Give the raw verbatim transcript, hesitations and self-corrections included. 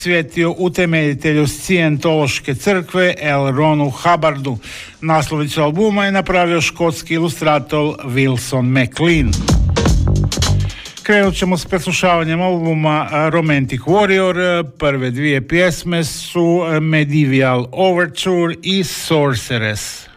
svijetio utemeljitelju Scientološke crkve L. Ronu Hubbardu. Naslovicu albuma je napravio škotski ilustrator Wilson McLean. Krenut ćemo s preslušavanjem albuma Romantic Warrior. Prve dvije pjesme su Medieval Overture i Sorceress.